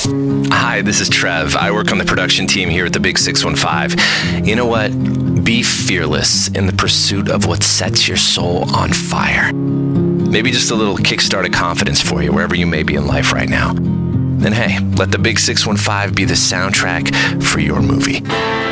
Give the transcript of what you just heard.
Hi, this is Trev. I work on the production team here at the Big 615. You know what? Be fearless in the pursuit of what sets your soul on fire. Maybe just a little kickstart of confidence for you wherever you may be in life right now. And hey, let the Big 615 be the soundtrack for your movie.